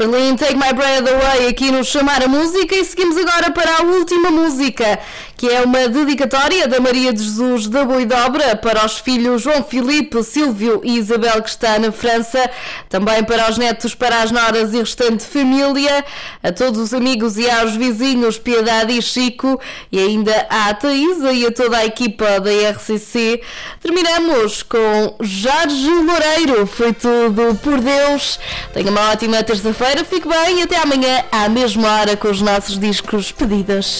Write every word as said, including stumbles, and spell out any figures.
Berlim, Take My Breath Away, aqui no Chamar a Música, e seguimos agora para a última música, que é uma dedicatória da Maria de Jesus da Boidobra para os filhos João Filipe, Silvio e Isabel, que está na França, também para os netos, para as noras e restante família, a todos os amigos e aos vizinhos Piedade e Chico, e ainda à Thaísa e a toda a equipa da R C C. Terminamos com Jorge Loureiro, foi tudo por Deus. Tenha uma ótima terça-feira, fique bem e até amanhã à mesma hora com os nossos discos pedidos.